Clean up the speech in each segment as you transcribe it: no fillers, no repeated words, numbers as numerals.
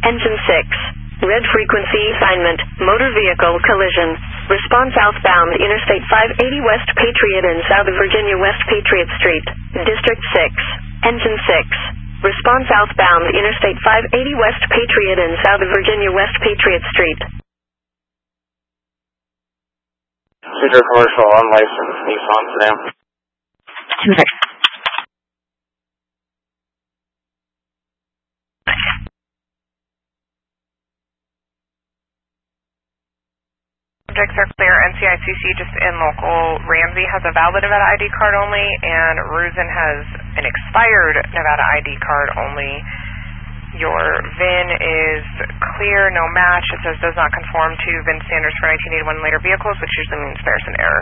Engine 6. Red frequency assignment. Motor vehicle collision. Respond southbound Interstate 580 West Patriot and South Virginia West Patriot Street. District 6. Engine 6. Respond southbound Interstate 580 West Patriot and South Virginia West Patriot Street. Cedar Commercial unlicensed Nissan sedan. Subjects are clear. NCICC just in local. Ramsey has a valid Nevada ID card only, and Rusin has an expired Nevada ID card only. Your VIN is clear, no match. It says does not conform to VIN standards for 1981 later vehicles, which usually means there's an error.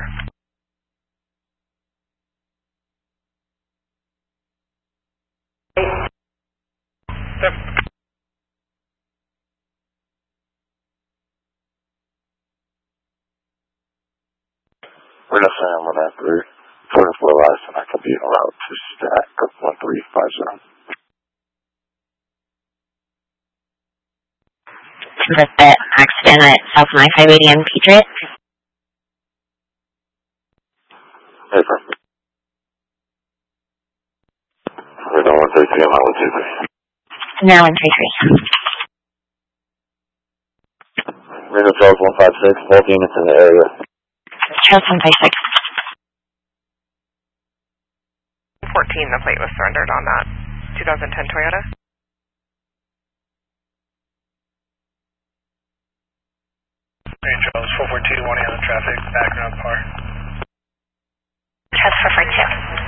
We're not saying I'm on that through 44 lives, and I could be en route to stack of 1350. With the accident at South My 580 and Patriot. Hey, friend. We're on 133, I'm out with 23. Now in 33. Reno Charles 156, both units in the area. Charles 156. 14, the plate was surrendered on that 2010 Toyota. Charles 442, warning on the traffic, background car. Charles 442.